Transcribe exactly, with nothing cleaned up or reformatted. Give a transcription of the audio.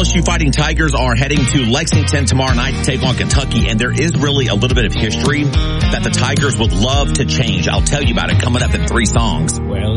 L S U Fighting Tigers are heading to Lexington tomorrow night to take on Kentucky, and there is really a little bit of history that the Tigers would love to change. I'll tell you about it coming up in three songs. Well,